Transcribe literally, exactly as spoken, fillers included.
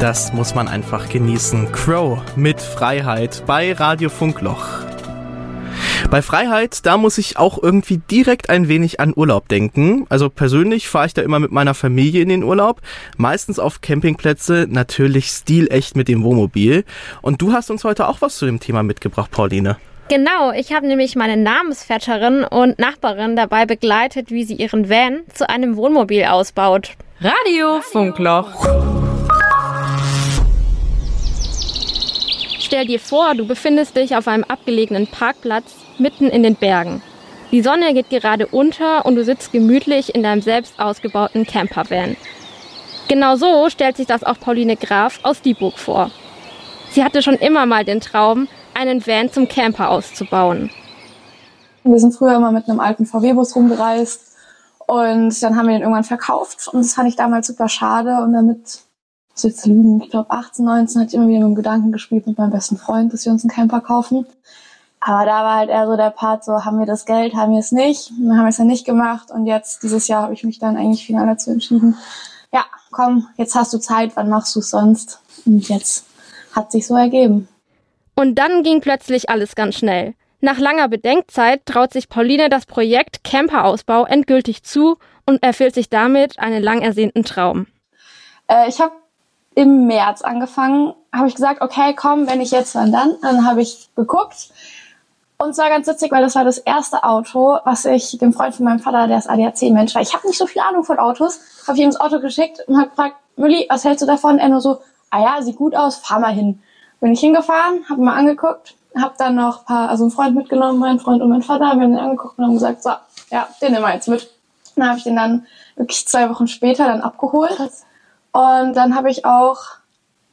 Das muss man einfach genießen. Crow mit Freiheit bei Radio Funkloch. Bei Freiheit, da muss ich auch irgendwie direkt ein wenig an Urlaub denken. Also persönlich fahre ich da immer mit meiner Familie in den Urlaub. Meistens auf Campingplätze, natürlich stilecht mit dem Wohnmobil. Und du hast uns heute auch was zu dem Thema mitgebracht, Pauline. Genau, ich habe nämlich meine Namensvetterin und Nachbarin dabei begleitet, wie sie ihren Van zu einem Wohnmobil ausbaut. Radio Funkloch. Stell dir vor, du befindest dich auf einem abgelegenen Parkplatz mitten in den Bergen. Die Sonne geht gerade unter und du sitzt gemütlich in deinem selbst ausgebauten Campervan. Genau so stellt sich das auch Pauline Graf aus Dieburg vor. Sie hatte schon immer mal den Traum, einen Van zum Camper auszubauen. Wir sind früher immer mit einem alten V W-Bus rumgereist und dann haben wir den irgendwann verkauft und das fand ich damals super schade und damit, was jetzt lügen, ich glaube achtzehn, neunzehn hatte ich immer wieder mit dem Gedanken gespielt mit meinem besten Freund, dass wir uns einen Camper kaufen. Aber da war halt eher so der Part, so haben wir das Geld, haben wir es nicht. Und dann haben wir es ja nicht gemacht und jetzt, dieses Jahr, habe ich mich dann eigentlich final dazu entschieden, ja, komm, jetzt hast du Zeit, wann machst du es sonst? Und jetzt hat sich so ergeben. Und dann ging plötzlich alles ganz schnell. Nach langer Bedenkzeit traut sich Pauline das Projekt Camperausbau endgültig zu und erfüllt sich damit einen lang ersehnten Traum. Äh, ich habe im März angefangen, habe ich gesagt, okay, komm, wenn ich jetzt, wann dann? Dann habe ich geguckt. Und es war ganz witzig, weil das war das erste Auto, was ich dem Freund von meinem Vater, der ist A D A C-Mensch, weil ich habe nicht so viel Ahnung von Autos, habe ich ihm das Auto geschickt und habe gefragt, Mülli, was hältst du davon? Er nur so, ah ja, sieht gut aus, fahr mal hin. Bin ich hingefahren, habe mal angeguckt, habe dann noch ein paar, also einen Freund mitgenommen, mein Freund und mein Vater, haben den angeguckt und haben gesagt, so, ja, den nehmen wir jetzt mit. Dann habe ich den dann wirklich zwei Wochen später dann abgeholt. Und dann habe ich auch